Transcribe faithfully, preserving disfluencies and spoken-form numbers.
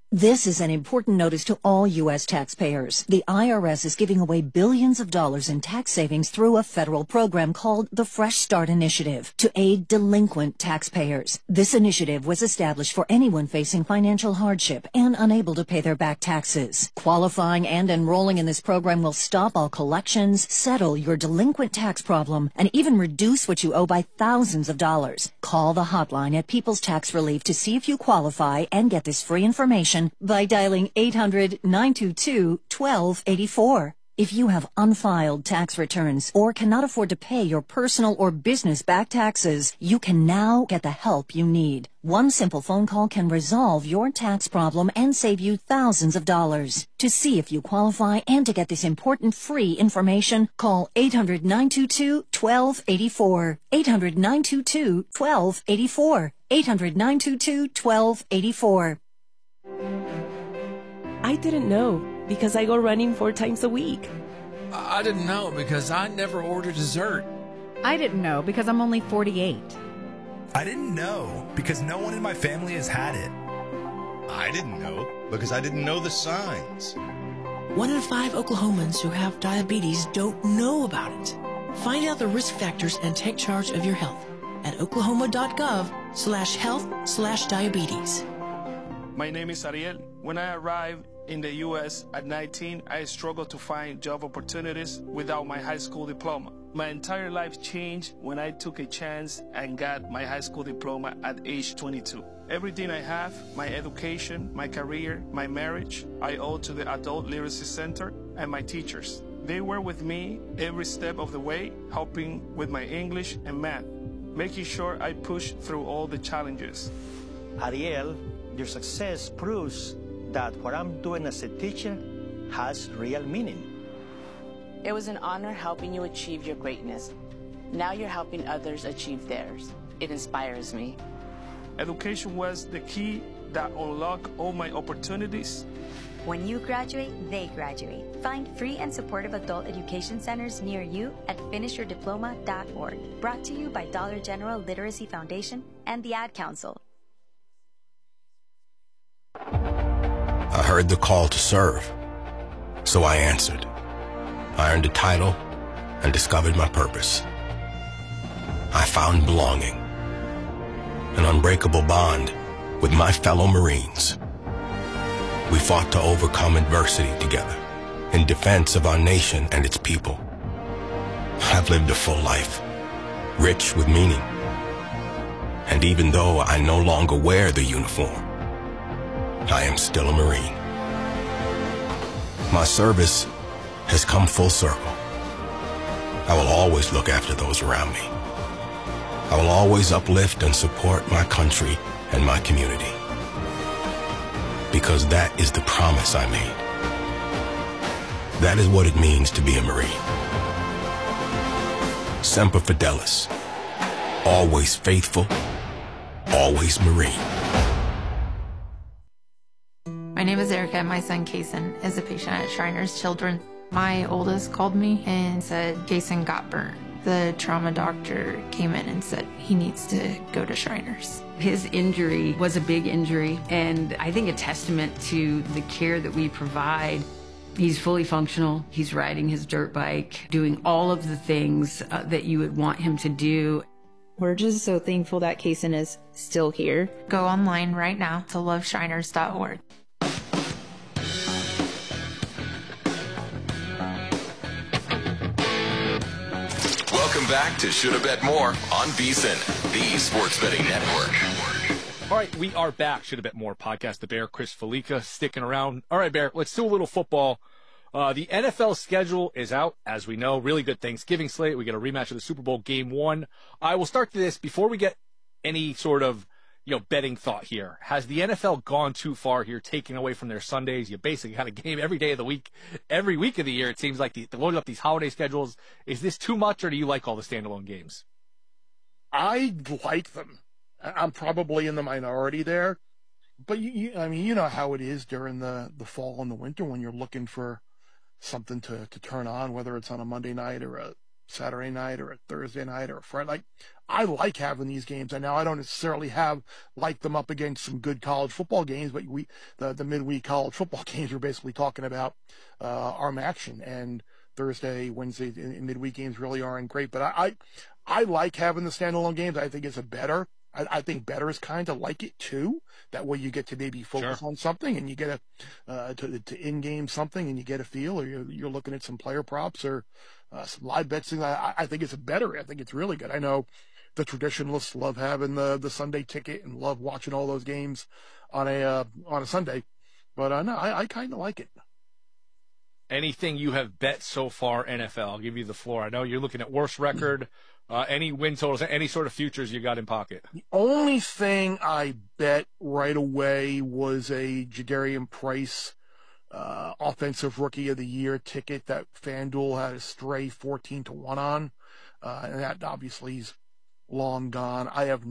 This is an important notice to all U S taxpayers. The I R S is giving away billions of dollars in tax savings through a federal program called the Fresh Start Initiative to aid delinquent taxpayers. This initiative was established for anyone facing financial hardship and unable to pay their back taxes. Qualifying and enrolling in this program will stop all collections, settle your delinquent tax problem, and even reduce what you owe by thousands of dollars. Call the hotline at People's Tax Relief to see if you qualify and get this free information by dialing eight hundred, nine two two, one two eight four. If you have unfiled tax returns or cannot afford to pay your personal or business back taxes, you can now get the help you need. One simple phone call can resolve your tax problem and save you thousands of dollars. To see if you qualify and to get this important free information, call eight hundred, nine two two, one two eight four. eight hundred, nine two two, one two eight four. eight hundred, nine two two, one two eight four. I didn't know because I go running four times a week. I didn't know because I never order dessert. I didn't know because I'm only forty-eight. I didn't know because no one in my family has had it. I didn't know because I didn't know the signs. One in five Oklahomans who have diabetes don't know about it. Find out the risk factors and take charge of your health at oklahoma.gov slash health slash diabetes. My name is Ariel. When I arrived in the U S at nineteen, I struggled to find job opportunities without my high school diploma. My entire life changed when I took a chance and got my high school diploma at age twenty-two. Everything I have, my education, my career, my marriage, I owe to the Adult Literacy Center and my teachers. They were with me every step of the way, helping with my English and math, making sure I pushed through all the challenges. Ariel, your success proves that what I'm doing as a teacher has real meaning. It was an honor helping you achieve your greatness. Now you're helping others achieve theirs. It inspires me. Education was the key that unlocked all my opportunities. When you graduate, they graduate. Find free and supportive adult education centers near you at finish your diploma dot org. Brought to you by Dollar General Literacy Foundation and the Ad Council. I heard the call to serve, so I answered. I earned a title and discovered my purpose. I found belonging, an unbreakable bond with my fellow Marines. We fought to overcome adversity together in defense of our nation and its people. I've lived a full life, rich with meaning. And even though I no longer wear the uniform, I am still a Marine. My service has come full circle. I will always look after those around me. I will always uplift and support my country and my community. Because that is the promise I made. That is what it means to be a Marine. Semper Fidelis. Always faithful, always Marine. My name is Erica, and my son, Kason, is a patient at Shriners Children. My oldest called me and said Kason got burnt. The trauma doctor came in and said he needs to go to Shriners. His injury was a big injury, and I think a testament to the care that we provide. He's fully functional. He's riding his dirt bike, doing all of the things uh, that you would want him to do. We're just so thankful that Kason is still here. Go online right now to love shriners dot org. Welcome back to Shoulda Bet More on VSiN, the Sports Betting Network. All right, we are back. Shoulda Bet More podcast. The Bear, Chris Felica, sticking around. All right, Bear, let's do a little football. Uh, the N F L schedule is out, as we know. Really good Thanksgiving slate. We get a rematch of the Super Bowl Game One. I will start this before we get any sort of, you know, betting thought here. Has the N F L gone too far here, taking away from their Sundays? You basically got a game every day of the week, every week of the year. It seems like the, loading up these holiday schedules. Is this too much, or do you like all the standalone games? I like them. I'm probably in the minority there, but you, you, I mean, you know how it is during the, the fall and the winter when you're looking for something to, to turn on, whether it's on a Monday night or a Saturday night or a Thursday night or a Friday. Like, I like having these games. And now I don't necessarily have like them up against some good college football games, but we the the midweek college football games, we're basically talking about uh, arm action, and Thursday, Wednesday, and midweek games really aren't great. But I, I I like having the standalone games. I think it's a better. I, I think better is kind of like it too. That way you get to maybe focus Sure. on something, and you get a uh, to, to in-game something, and you get a feel, or you're, you're looking at some player props or uh, some live bets. I, I think it's a better. I think it's really good. I know the traditionalists love having the the Sunday ticket and love watching all those games on a uh, on a Sunday, but uh, no, I, I kind of like it. Anything you have bet so far, N F L? I'll give you the floor. I know you're looking at worst record, uh, any win totals, any sort of futures you got in pocket. The only thing I bet right away was a Jadarian Price uh, Offensive Rookie of the Year ticket that FanDuel had a stray fourteen to one on, uh, and that obviously is long gone. I have